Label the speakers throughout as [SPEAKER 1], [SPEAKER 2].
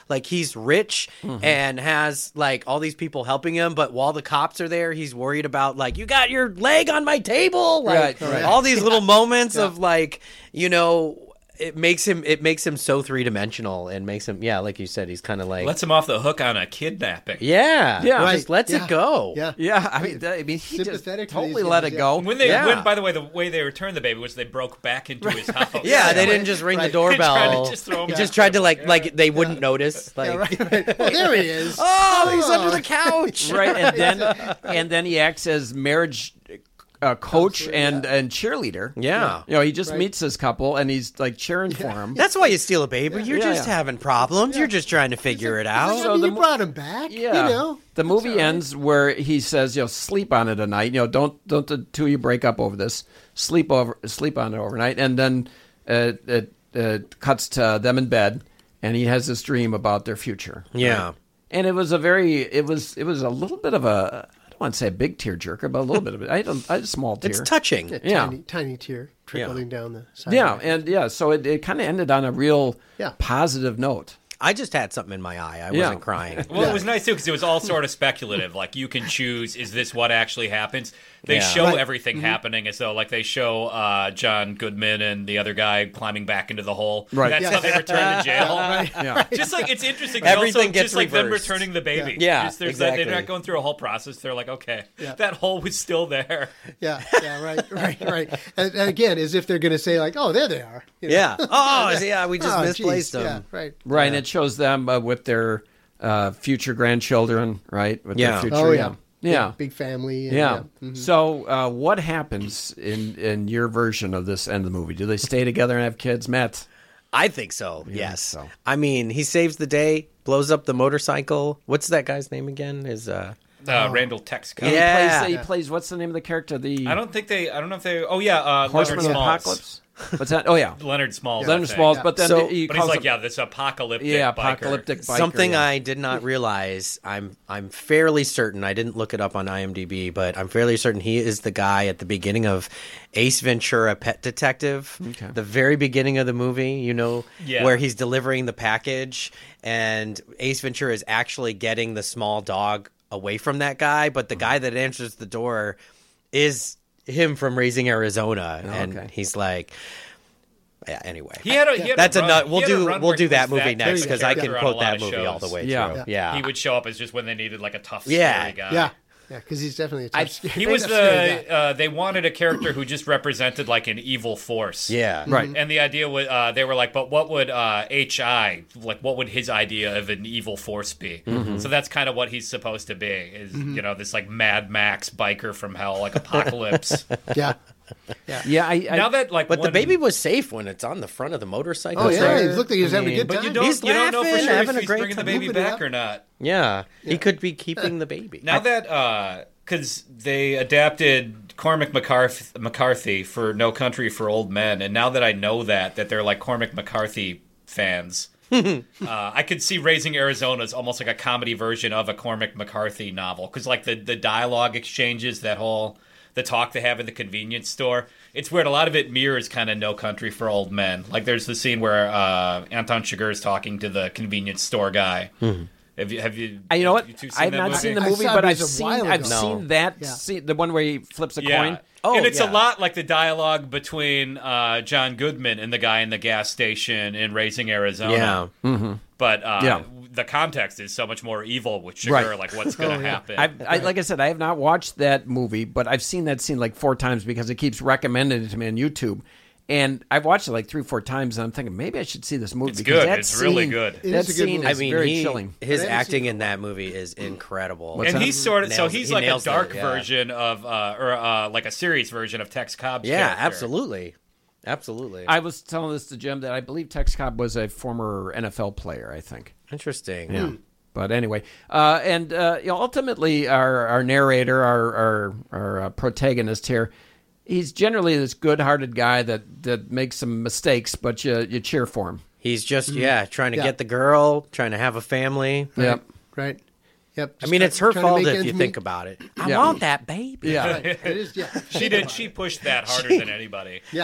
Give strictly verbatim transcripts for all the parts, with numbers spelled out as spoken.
[SPEAKER 1] Like he's rich mm-hmm. and has like all these people helping him, but while the cops are there, he's worried about like, you got your leg on my table, like
[SPEAKER 2] right, right.
[SPEAKER 1] all these little
[SPEAKER 2] yeah.
[SPEAKER 1] moments
[SPEAKER 2] yeah.
[SPEAKER 1] of like, you know. It makes him it makes him so three dimensional and makes him yeah like you said he's kind of like
[SPEAKER 3] lets him off the hook on a kidnapping.
[SPEAKER 1] Yeah,
[SPEAKER 2] yeah,
[SPEAKER 1] right. Just lets
[SPEAKER 2] yeah.
[SPEAKER 1] it go.
[SPEAKER 2] Yeah,
[SPEAKER 4] yeah. I mean, I mean, he just totally let
[SPEAKER 2] guys,
[SPEAKER 4] it
[SPEAKER 2] yeah.
[SPEAKER 4] go.
[SPEAKER 3] When they,
[SPEAKER 1] yeah.
[SPEAKER 3] when, by the way, the way they returned the baby was they broke back into his house.
[SPEAKER 1] Yeah,
[SPEAKER 2] yeah,
[SPEAKER 1] they
[SPEAKER 2] right.
[SPEAKER 1] didn't just ring
[SPEAKER 2] right.
[SPEAKER 1] the doorbell.
[SPEAKER 3] He just, throw him
[SPEAKER 1] he
[SPEAKER 3] back
[SPEAKER 1] just tried to like
[SPEAKER 3] yeah.
[SPEAKER 1] like they wouldn't
[SPEAKER 2] yeah.
[SPEAKER 1] notice. Like,
[SPEAKER 2] yeah, right, right. Well, there he is.
[SPEAKER 1] Oh, he's under the couch.
[SPEAKER 4] Right, and then and then he acts as marriage. Uh, coach
[SPEAKER 2] Absolutely,
[SPEAKER 4] and,
[SPEAKER 2] yeah.
[SPEAKER 4] and cheerleader.
[SPEAKER 1] Yeah.
[SPEAKER 4] You know, he just
[SPEAKER 2] Right.
[SPEAKER 4] meets this couple and he's like cheering for him.
[SPEAKER 1] That's why you steal a baby. You're
[SPEAKER 4] Yeah,
[SPEAKER 1] just
[SPEAKER 4] yeah.
[SPEAKER 1] having problems. You're just trying to figure it out.
[SPEAKER 2] So
[SPEAKER 4] So
[SPEAKER 2] I mean,
[SPEAKER 4] the
[SPEAKER 2] you
[SPEAKER 4] mo-
[SPEAKER 2] brought him back.
[SPEAKER 4] Yeah.
[SPEAKER 2] You know,
[SPEAKER 4] the movie
[SPEAKER 2] all right.
[SPEAKER 4] ends where he says, you know, sleep on it tonight. You know, don't don't the two of you break up over this. Sleep over sleep on it overnight. And then uh, it uh, cuts to them in bed and he has this dream about their future.
[SPEAKER 1] Yeah.
[SPEAKER 4] Right? And it was a very it was it was a little bit of a I don't want to say a big tearjerker, but a little bit of it. I had a, I had a small tear.
[SPEAKER 1] It's touching.
[SPEAKER 2] A
[SPEAKER 4] Yeah.
[SPEAKER 2] tiny, tiny tear trickling down the side.
[SPEAKER 4] Yeah,
[SPEAKER 2] of it.
[SPEAKER 4] and yeah, so it, it kind of ended on a real
[SPEAKER 2] Yeah.
[SPEAKER 4] positive note.
[SPEAKER 1] I just had something in my eye. I
[SPEAKER 4] Yeah.
[SPEAKER 1] wasn't crying.
[SPEAKER 3] Well,
[SPEAKER 2] Yeah.
[SPEAKER 3] it was nice too because it was all sort of speculative. Like you can choose: is this what actually happens? They
[SPEAKER 1] Yeah.
[SPEAKER 3] show
[SPEAKER 2] Right.
[SPEAKER 3] everything happening as though, like they show uh, John Goodman and the other guy climbing back into the hole.
[SPEAKER 4] Right.
[SPEAKER 3] That's
[SPEAKER 2] Yeah.
[SPEAKER 3] how they return to jail.
[SPEAKER 2] Right.
[SPEAKER 4] Yeah.
[SPEAKER 3] Just like it's interesting.
[SPEAKER 1] Everything
[SPEAKER 3] also,
[SPEAKER 1] gets
[SPEAKER 3] just like them
[SPEAKER 1] reversed.
[SPEAKER 3] returning the baby.
[SPEAKER 1] Yeah.
[SPEAKER 3] Just, there's
[SPEAKER 1] exactly.
[SPEAKER 3] that, they're not going through a whole process. They're like, okay,
[SPEAKER 2] Yeah.
[SPEAKER 3] that hole was still there.
[SPEAKER 2] Yeah, yeah, right, right, right. And, and again, as if they're going to say like, "Oh, there they are." You know?
[SPEAKER 1] Yeah. Oh, yeah. We just
[SPEAKER 2] Oh,
[SPEAKER 1] misplaced
[SPEAKER 2] geez.
[SPEAKER 1] them.
[SPEAKER 2] Yeah, right.
[SPEAKER 4] Right, and it shows them uh, with their uh, future grandchildren, right? With
[SPEAKER 1] Yeah.
[SPEAKER 4] their future,
[SPEAKER 2] Oh yeah,
[SPEAKER 4] yeah.
[SPEAKER 2] Big, big family. And,
[SPEAKER 4] Yeah.
[SPEAKER 2] Mhm.
[SPEAKER 4] So, uh, what happens in in your version of this end of the movie? Do they stay together and have kids, Matt?
[SPEAKER 1] I think so. Yes.
[SPEAKER 4] so.
[SPEAKER 1] I mean, he saves the day, blows up the motorcycle. What's that guy's name again? Is uh
[SPEAKER 3] Uh, Randall Tex.
[SPEAKER 4] He
[SPEAKER 1] Yeah.
[SPEAKER 4] plays, he plays. What's the name of the character? The
[SPEAKER 3] I don't think they. I don't know if they. Oh yeah, uh,
[SPEAKER 4] Horseman
[SPEAKER 3] Leonard
[SPEAKER 4] of the
[SPEAKER 3] Smalls.
[SPEAKER 4] Apocalypse. What's that? Oh yeah,
[SPEAKER 3] Leonard Smalls. I
[SPEAKER 4] Leonard
[SPEAKER 3] think.
[SPEAKER 4] Smalls. But then
[SPEAKER 1] So-
[SPEAKER 4] he
[SPEAKER 3] But
[SPEAKER 4] calls
[SPEAKER 3] he's like,
[SPEAKER 4] him-
[SPEAKER 3] yeah, this apocalyptic.
[SPEAKER 4] yeah,
[SPEAKER 3] biker.
[SPEAKER 4] apocalyptic biker.
[SPEAKER 1] something
[SPEAKER 4] yeah.
[SPEAKER 1] I did not realize. I'm I'm fairly certain. I didn't look it up on IMDb, but I'm fairly certain he is the guy at the beginning of Ace Ventura: Pet Detective.
[SPEAKER 4] Okay.
[SPEAKER 1] The very beginning of the movie, you know,
[SPEAKER 3] Yeah.
[SPEAKER 1] where he's delivering the package, and Ace Ventura is actually getting the small dog away from that guy, but the guy that answers the door is him from Raising Arizona, and
[SPEAKER 4] okay.
[SPEAKER 1] he's like. Yeah. Anyway,
[SPEAKER 3] He had a, he had
[SPEAKER 1] that's
[SPEAKER 3] a
[SPEAKER 1] a
[SPEAKER 3] run,
[SPEAKER 1] nut. We'll
[SPEAKER 3] he had a
[SPEAKER 1] do
[SPEAKER 3] run
[SPEAKER 1] we'll
[SPEAKER 3] where
[SPEAKER 1] do
[SPEAKER 3] he
[SPEAKER 1] that
[SPEAKER 3] was
[SPEAKER 1] movie next
[SPEAKER 3] type of
[SPEAKER 1] because I can
[SPEAKER 3] character on
[SPEAKER 1] quote
[SPEAKER 3] a lot
[SPEAKER 1] that
[SPEAKER 3] of
[SPEAKER 1] movie all the
[SPEAKER 3] shows.
[SPEAKER 1] way
[SPEAKER 4] Yeah.
[SPEAKER 1] through.
[SPEAKER 2] Yeah.
[SPEAKER 1] Yeah,
[SPEAKER 3] He would show up as just when they needed like a tough,
[SPEAKER 1] Yeah.
[SPEAKER 3] scary guy.
[SPEAKER 2] Yeah, yeah, because he's definitely a tough.
[SPEAKER 4] I-
[SPEAKER 2] scary-
[SPEAKER 3] He was
[SPEAKER 2] tough scary
[SPEAKER 3] the.
[SPEAKER 2] guy.
[SPEAKER 3] Uh, they wanted a character who just represented like an evil force.
[SPEAKER 1] yeah,
[SPEAKER 4] right.
[SPEAKER 3] And the idea was, uh, they were like, but what would uh, H I, like, what would his idea of an evil force be?
[SPEAKER 1] Mm-hmm.
[SPEAKER 3] So that's kind of what he's supposed to be, is, you know, this, like, Mad Max biker from hell, like, apocalypse.
[SPEAKER 2] Yeah,
[SPEAKER 4] Yeah, I, I
[SPEAKER 3] now that, like,
[SPEAKER 1] But the
[SPEAKER 3] one-
[SPEAKER 1] baby was safe when it's on the front of the motorcycle.
[SPEAKER 2] Oh yeah,
[SPEAKER 1] trailer.
[SPEAKER 2] he looked like he was
[SPEAKER 4] I
[SPEAKER 2] having a
[SPEAKER 4] mean,
[SPEAKER 2] good
[SPEAKER 3] But
[SPEAKER 2] time.
[SPEAKER 3] you don't,
[SPEAKER 1] He's
[SPEAKER 3] you don't know for
[SPEAKER 1] laughing,
[SPEAKER 3] sure
[SPEAKER 1] having
[SPEAKER 3] if
[SPEAKER 1] a
[SPEAKER 3] he's
[SPEAKER 1] great
[SPEAKER 3] bringing the
[SPEAKER 1] time.
[SPEAKER 3] baby
[SPEAKER 2] Moving it
[SPEAKER 3] back
[SPEAKER 2] up.
[SPEAKER 3] or not.
[SPEAKER 1] Yeah, he could be keeping the baby.
[SPEAKER 3] Now that, uh, because they adapted Cormac McCarthy, McCarthy for No Country for Old Men, and now that I know that, that they're like Cormac McCarthy fans, uh, I could see Raising Arizona as almost like a comedy version of a Cormac McCarthy novel, because like the, the dialogue exchanges, that whole, the talk they have in the convenience store, it's weird. A lot of it mirrors kind of No Country for Old Men. Like there's the scene where uh, Anton Chigurh is talking to the convenience store guy. Have you? Have you?
[SPEAKER 4] I- you know what?
[SPEAKER 3] have you two seen
[SPEAKER 4] I've
[SPEAKER 3] that
[SPEAKER 4] not
[SPEAKER 3] movie?
[SPEAKER 4] seen the
[SPEAKER 2] I
[SPEAKER 4] movie,
[SPEAKER 2] saw it,
[SPEAKER 4] but
[SPEAKER 2] but
[SPEAKER 4] I've
[SPEAKER 2] it was a
[SPEAKER 4] seen
[SPEAKER 2] while
[SPEAKER 4] I've
[SPEAKER 2] ago.
[SPEAKER 4] seen
[SPEAKER 1] No.
[SPEAKER 4] that
[SPEAKER 2] Yeah.
[SPEAKER 4] scene, the one where he flips a
[SPEAKER 3] Yeah.
[SPEAKER 4] coin.
[SPEAKER 1] Oh,
[SPEAKER 3] and it's
[SPEAKER 1] yeah.
[SPEAKER 3] a lot like the dialogue between uh, John Goodman and the guy in the gas station in Raising Arizona.
[SPEAKER 1] Yeah,
[SPEAKER 3] But uh,
[SPEAKER 4] Yeah.
[SPEAKER 3] the context is so much more evil with Chigurh,
[SPEAKER 4] Right.
[SPEAKER 3] like what's going to
[SPEAKER 2] Oh, yeah.
[SPEAKER 3] happen.
[SPEAKER 4] I've, I, like I said, I have not watched that movie, but I've seen that scene like four times because it keeps recommending it to me on YouTube. And I've watched it like three, four times, and I'm thinking maybe I should see this movie.
[SPEAKER 3] It's
[SPEAKER 4] because
[SPEAKER 3] good.
[SPEAKER 4] that
[SPEAKER 3] It's really
[SPEAKER 4] scene-
[SPEAKER 3] good.
[SPEAKER 2] It
[SPEAKER 4] That
[SPEAKER 2] is a good
[SPEAKER 4] scene
[SPEAKER 2] movie.
[SPEAKER 1] I
[SPEAKER 4] is
[SPEAKER 1] mean,
[SPEAKER 4] very
[SPEAKER 1] he,
[SPEAKER 4] chilling.
[SPEAKER 1] his
[SPEAKER 2] I haven't
[SPEAKER 1] acting
[SPEAKER 2] seen
[SPEAKER 1] in that movie is incredible.
[SPEAKER 4] What's
[SPEAKER 3] and
[SPEAKER 4] that?
[SPEAKER 3] he's sort of so
[SPEAKER 1] Nails-
[SPEAKER 3] he's
[SPEAKER 1] he
[SPEAKER 3] like a
[SPEAKER 1] nails
[SPEAKER 3] dark
[SPEAKER 1] it, yeah.
[SPEAKER 3] version of uh, or uh, like a serious version of Tex Cobb's
[SPEAKER 1] Yeah,
[SPEAKER 3] character.
[SPEAKER 1] absolutely, absolutely.
[SPEAKER 4] I was telling this to Jim that I believe Tex Cobb was a former N F L player, I think.
[SPEAKER 1] Interesting.
[SPEAKER 4] Yeah. But anyway, uh, and uh, you know, ultimately, our our narrator, our our, our uh, protagonist here, he's generally this good-hearted guy that, that makes some mistakes, but you you cheer for him.
[SPEAKER 1] He's just yeah trying to
[SPEAKER 2] Yeah.
[SPEAKER 1] get the girl, trying to have a family.
[SPEAKER 4] Yep.
[SPEAKER 2] Right. Yep.
[SPEAKER 1] I
[SPEAKER 2] Just
[SPEAKER 1] mean,
[SPEAKER 2] try-
[SPEAKER 1] it's her
[SPEAKER 2] trying to
[SPEAKER 1] fault
[SPEAKER 2] make
[SPEAKER 1] if
[SPEAKER 2] ends
[SPEAKER 1] you
[SPEAKER 2] meet.
[SPEAKER 1] think about it. I
[SPEAKER 4] Yeah.
[SPEAKER 1] want that baby.
[SPEAKER 4] Yeah.
[SPEAKER 2] Right. It is. Yeah.
[SPEAKER 3] She did. She pushed that harder than anybody.
[SPEAKER 2] Yeah.
[SPEAKER 4] Yeah.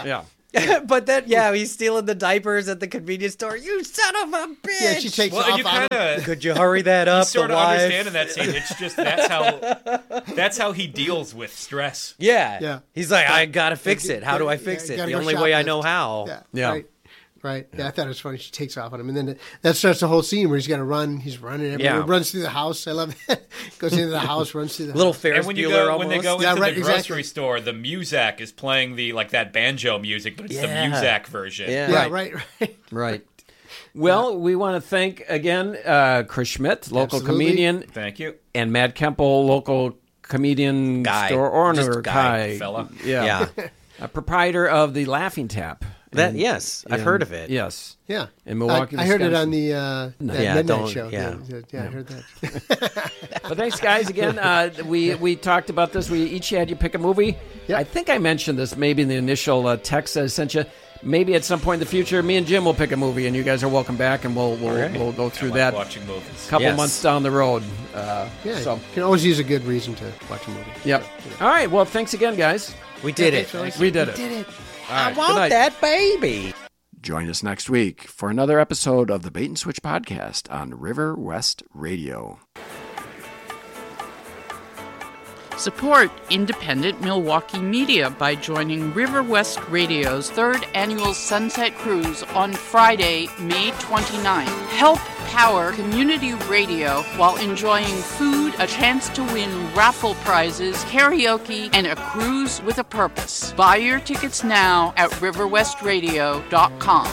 [SPEAKER 1] But then, yeah, he's stealing the diapers at the convenience store. You son of a bitch!
[SPEAKER 2] Yeah, she takes
[SPEAKER 3] Well,
[SPEAKER 2] off
[SPEAKER 3] you
[SPEAKER 2] on
[SPEAKER 3] kind
[SPEAKER 2] him.
[SPEAKER 3] of
[SPEAKER 1] Could you hurry that up?
[SPEAKER 3] sort
[SPEAKER 1] the
[SPEAKER 3] of
[SPEAKER 1] wife?
[SPEAKER 3] understand in that scene. It's just that's how that's how he deals with stress.
[SPEAKER 1] Yeah,
[SPEAKER 2] Yeah.
[SPEAKER 1] He's like, I gotta fix
[SPEAKER 2] Yeah,
[SPEAKER 1] it. How do I
[SPEAKER 2] yeah,
[SPEAKER 1] fix
[SPEAKER 2] yeah,
[SPEAKER 1] it?
[SPEAKER 2] gotta
[SPEAKER 1] The
[SPEAKER 2] go
[SPEAKER 1] only way I
[SPEAKER 2] shoplift.
[SPEAKER 1] know how.
[SPEAKER 2] Yeah,
[SPEAKER 4] Yeah.
[SPEAKER 2] right, right. Yeah, I thought it was funny. She takes off on him, and then it, that starts the whole scene where he's got to run. He's running. Everywhere.
[SPEAKER 1] Yeah.
[SPEAKER 2] Runs through the house. I love it. Goes into the house, runs through the
[SPEAKER 1] Little
[SPEAKER 2] house.
[SPEAKER 1] Ferris
[SPEAKER 3] And when you
[SPEAKER 1] Bueller
[SPEAKER 3] go
[SPEAKER 1] almost.
[SPEAKER 3] when they go
[SPEAKER 2] Yeah,
[SPEAKER 3] into
[SPEAKER 2] right,
[SPEAKER 3] the grocery
[SPEAKER 2] exactly.
[SPEAKER 3] store, the Muzak is playing the like that banjo music, but it's
[SPEAKER 1] Yeah.
[SPEAKER 3] the Muzak version.
[SPEAKER 1] Yeah.
[SPEAKER 2] Yeah,
[SPEAKER 4] Right.
[SPEAKER 2] right, right.
[SPEAKER 4] Right. Well, we want to thank again uh, Chris Schmidt, local
[SPEAKER 2] Absolutely.
[SPEAKER 4] comedian,
[SPEAKER 3] Thank you.
[SPEAKER 4] and Matt Kemple, local comedian,
[SPEAKER 1] Guy.
[SPEAKER 4] store
[SPEAKER 1] Just
[SPEAKER 4] owner,
[SPEAKER 1] guy,
[SPEAKER 4] guy,
[SPEAKER 3] fella.
[SPEAKER 4] yeah,
[SPEAKER 1] Yeah.
[SPEAKER 4] a proprietor of the Laughing Tap.
[SPEAKER 1] That
[SPEAKER 4] in-
[SPEAKER 1] yes, I've
[SPEAKER 4] in-
[SPEAKER 1] heard of it.
[SPEAKER 4] Yes,
[SPEAKER 2] Yeah.
[SPEAKER 4] in Milwaukee,
[SPEAKER 2] I, I heard it
[SPEAKER 4] Wisconsin.
[SPEAKER 2] on the uh, that
[SPEAKER 1] Yeah,
[SPEAKER 2] midnight
[SPEAKER 1] don't-
[SPEAKER 2] show.
[SPEAKER 1] yeah.
[SPEAKER 2] Yeah, yeah, I heard that.
[SPEAKER 4] But thanks, guys. Again, uh, we we talked about this. We each had you pick a movie.
[SPEAKER 2] Yep.
[SPEAKER 4] I think I mentioned this maybe in the initial uh, text I sent you. Maybe at some point in the future, me and Jim will pick a movie, and you guys are welcome back, and we'll we'll,
[SPEAKER 1] Okay.
[SPEAKER 4] we'll go
[SPEAKER 3] I
[SPEAKER 4] through
[SPEAKER 3] like
[SPEAKER 4] that
[SPEAKER 3] watching movies.
[SPEAKER 4] a couple
[SPEAKER 1] Yes.
[SPEAKER 4] months down the road. Uh,
[SPEAKER 2] Yeah,
[SPEAKER 4] so,
[SPEAKER 2] you can always use a good reason to watch a movie.
[SPEAKER 4] yep. All right. Well, thanks again, guys.
[SPEAKER 1] We did
[SPEAKER 2] Yeah,
[SPEAKER 1] it.
[SPEAKER 2] thanks, fellas.
[SPEAKER 4] We did it.
[SPEAKER 2] Did it.
[SPEAKER 4] All
[SPEAKER 1] I
[SPEAKER 4] right, good
[SPEAKER 1] want
[SPEAKER 4] night.
[SPEAKER 1] that baby.
[SPEAKER 4] Join us next week for another episode of the Bait and Switch podcast on River West Radio.
[SPEAKER 5] Support independent Milwaukee media by joining River West Radio's third annual Sunset Cruise on Friday, May twenty-ninth. Help power community radio while enjoying food, a chance to win raffle prizes, karaoke, and a cruise with a purpose. Buy your tickets now at river west radio dot com.